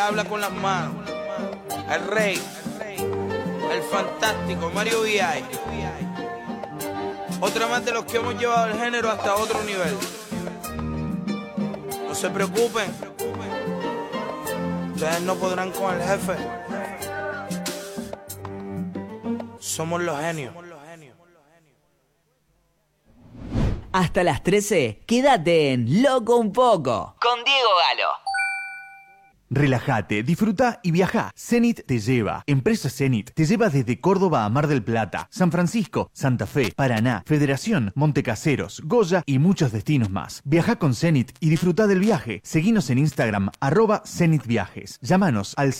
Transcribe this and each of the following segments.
Habla con las manos. El rey, el fantástico Mario VI. Otra más de los que hemos llevado el género hasta otro nivel. No se preocupen, ustedes no podrán con el jefe. Somos los genios. Hasta las 13, quédate en Loco un Poco con Diego Galo. Relájate, disfruta y viaja. Zenit te lleva. Empresa Zenit te lleva desde Córdoba a Mar del Plata, San Francisco, Santa Fe, Paraná, Federación, Montecaseros, Goya y muchos destinos más. Viaja con Zenit y disfruta del viaje. Seguinos en Instagram, @ZenitViajes. Llámanos al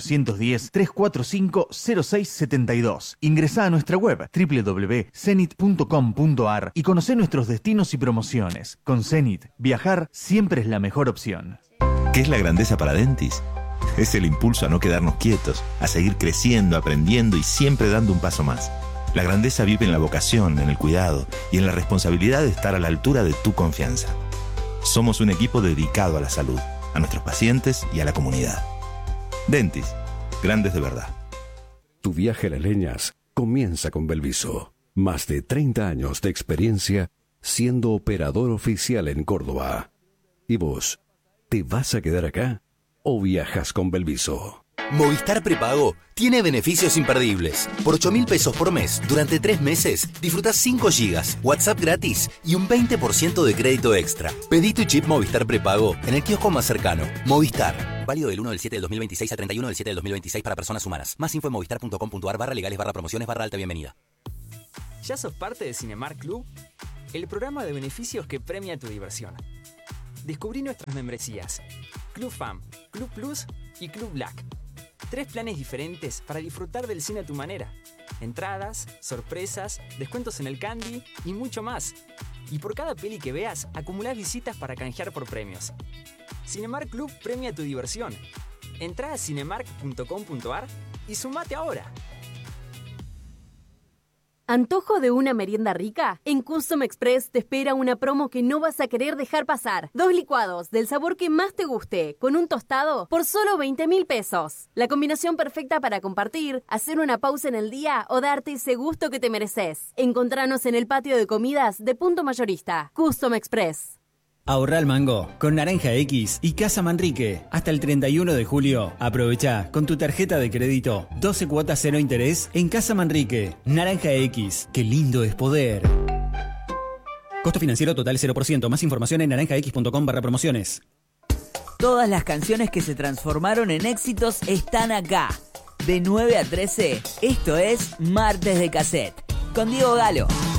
0810-345-0672. Ingresá a nuestra web www.zenit.com.ar y conocé nuestros destinos y promociones. Con Zenit, viajar siempre es la mejor opción. ¿Qué es la grandeza para Dentis? Es el impulso a no quedarnos quietos, a seguir creciendo, aprendiendo y siempre dando un paso más. La grandeza vive en la vocación, en el cuidado y en la responsabilidad de estar a la altura de tu confianza. Somos un equipo dedicado a la salud, a nuestros pacientes y a la comunidad. Dentis, grandes de verdad. Tu viaje a las leñas comienza con Belviso. Más de 30 años de experiencia siendo operador oficial en Córdoba. ¿Y vos? ¿Te vas a quedar acá o viajas con Belviso? Movistar Prepago tiene beneficios imperdibles. Por 8.000 pesos por mes, durante 3 meses, disfrutás 5 gigas, WhatsApp gratis y un 20% de crédito extra. Pedí tu chip Movistar Prepago en el kiosco más cercano. Movistar. Válido del 1 del 7 del 2026 a 31 del 7 del 2026 para personas humanas. Más info en movistar.com.ar/legales/promociones/alta bienvenida. ¿Ya sos parte de Cinemark Club? El programa de beneficios que premia tu diversión. Descubrí nuestras membresías: Club Fam, Club Plus y Club Black. 3 planes diferentes para disfrutar del cine a tu manera. Entradas, sorpresas, descuentos en el candy y mucho más. Y por cada peli que veas, acumulás visitas para canjear por premios. Cinemark Club premia tu diversión. Entrá a cinemark.com.ar y sumate ahora. ¿Antojo de una merienda rica? En Custom Express te espera una promo que no vas a querer dejar pasar. 2 licuados del sabor que más te guste, con un tostado, por solo 20.000 pesos. La combinación perfecta para compartir, hacer una pausa en el día o darte ese gusto que te mereces. Encontranos en el patio de comidas de Punto Mayorista. Custom Express. Ahorra el mango con Naranja X y Casa Manrique. Hasta el 31 de julio, aprovecha con tu tarjeta de crédito 12 cuotas 0 interés en Casa Manrique. Naranja X, qué lindo es poder. Costo financiero total 0%. Más información en naranjax.com/promociones. Todas las canciones que se transformaron en éxitos están acá. De 9 a 13, esto es Martes de Cassette, con Diego Galo.